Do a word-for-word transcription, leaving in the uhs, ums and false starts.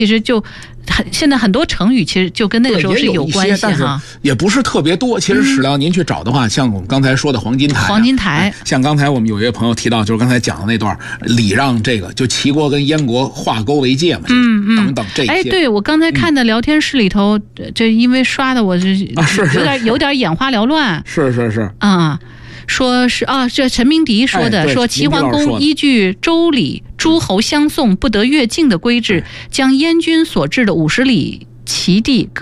其实就很现在很多成语其实就跟那个时候是有关系哈， 也不是特别多。其实史料您去找的话，嗯、像我们刚才说的黄金台、啊， 黄金台、 哎，像刚才我们有一位朋友提到，就是刚才讲的那段礼让这个，就齐国跟燕国划沟为界嘛，嗯嗯，等等这些。 哎，对我刚才看的聊天室里头，嗯、这因为刷的我是啊是是有点有点眼花缭乱， 是是是啊。说是啊，这陈明迪说的， 哎、 说齐桓公依据周礼诸侯相送不得越境的规制，将燕军所置的五十里齐地各